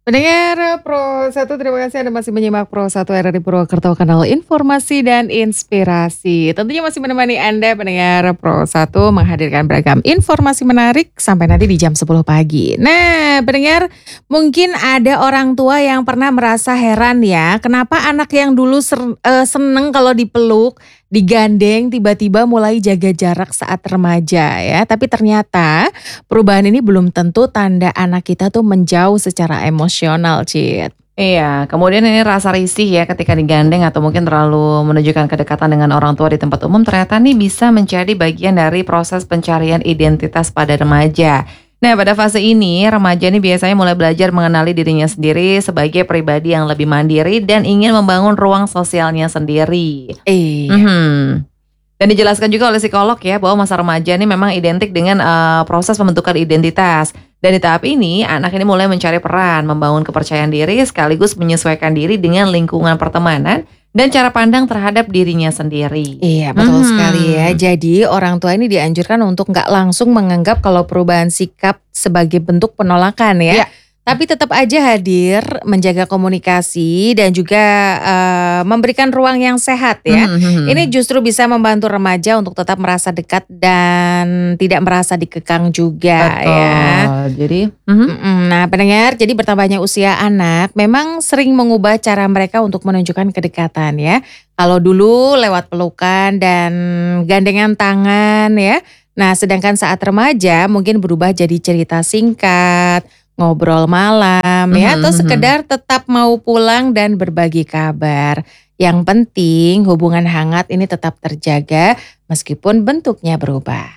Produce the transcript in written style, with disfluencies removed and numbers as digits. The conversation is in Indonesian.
Pendengar Pro 1, terima kasih Anda masih menyimak Pro 1 RRI Purwokerto, kanal informasi dan inspirasi. Tentunya masih menemani Anda pendengar Pro 1 menghadirkan beragam informasi menarik sampai nanti di jam 10 pagi. Nah, pendengar, mungkin ada orang tua yang pernah merasa heran ya, kenapa anak yang dulu seneng kalau dipeluk, digandeng, tiba-tiba mulai jaga jarak saat remaja ya. Tapi ternyata perubahan ini belum tentu tanda anak kita tuh menjauh secara emosional, Cid. Iya, kemudian ini rasa risih ya ketika digandeng atau mungkin terlalu menunjukkan kedekatan dengan orang tua di tempat umum ternyata nih bisa menjadi bagian dari proses pencarian identitas pada remaja. Nah, pada fase ini remaja ini biasanya mulai belajar mengenali dirinya sendiri sebagai pribadi yang lebih mandiri dan ingin membangun ruang sosialnya sendiri. Iya. Mhm. Dan dijelaskan juga oleh psikolog ya bahwa masa remaja ini memang identik dengan proses pembentukan identitas. Dan di tahap ini, anak ini mulai mencari peran, membangun kepercayaan diri sekaligus menyesuaikan diri dengan lingkungan pertemanan dan cara pandang terhadap dirinya sendiri. Iya, betul sekali ya. Jadi orang tua ini dianjurkan untuk nggak langsung menganggap kalau perubahan sikap sebagai bentuk penolakan ya. Iya. Tapi tetap aja hadir, menjaga komunikasi dan juga memberikan ruang yang sehat ya. Ini justru bisa membantu remaja untuk tetap merasa dekat dan tidak merasa dikekang juga ya. Betul. Jadi, Nah, pendengar, jadi bertambahnya usia anak memang sering mengubah cara mereka untuk menunjukkan kedekatan ya. Kalau dulu lewat pelukan dan gandengan tangan ya. Nah, sedangkan saat remaja mungkin berubah jadi cerita singkat, ngobrol malam ya, atau sekedar tetap mau pulang dan berbagi kabar. Yang penting hubungan hangat ini tetap terjaga meskipun bentuknya berubah.